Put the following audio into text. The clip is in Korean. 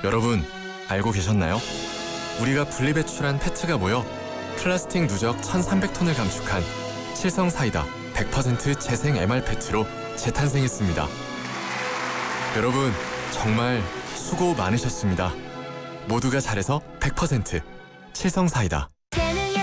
여러분, 알고 계셨나요? 우리가 분리배출한 페트가 모여 플라스틱 누적 1,300톤을 감축한 칠성사이다 100% 재생 MR페트로 재탄생했습니다. 여러분, 정말 수고 많으셨습니다. 모두가 잘해서 100% 칠성사이다.